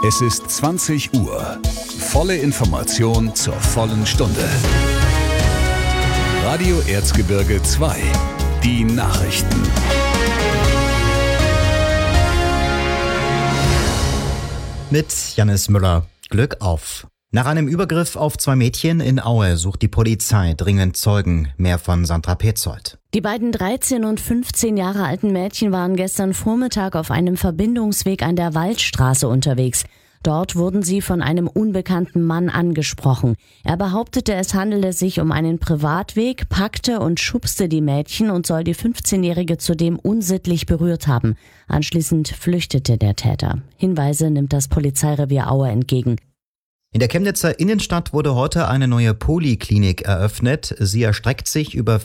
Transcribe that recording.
Es ist 20 Uhr. Volle Information zur vollen Stunde. Radio Erzgebirge 2. Die Nachrichten. Mit Jannis Müller. Glück auf. Nach einem Übergriff auf 2 Mädchen in Aue sucht die Polizei dringend Zeugen. Mehr von Sandra Petzold. Die beiden 13 und 15 Jahre alten Mädchen waren gestern Vormittag auf einem Verbindungsweg an der Waldstraße unterwegs. Dort wurden sie von einem unbekannten Mann angesprochen. Er behauptete, es handele sich um einen Privatweg, packte und schubste die Mädchen und soll die 15-Jährige zudem unsittlich berührt haben. Anschließend flüchtete der Täter. Hinweise nimmt das Polizeirevier Aue entgegen. In der Chemnitzer Innenstadt wurde heute eine neue Poliklinik eröffnet. Sie erstreckt sich über